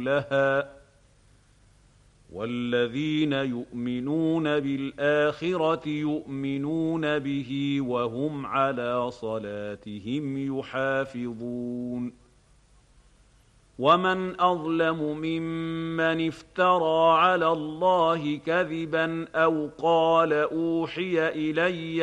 حولها والذين يؤمنون بالآخرة يؤمنون به وهم على صلاتهم يحافظون ومن أظلم ممن افترى على الله كذبا أو قال أوحي إلي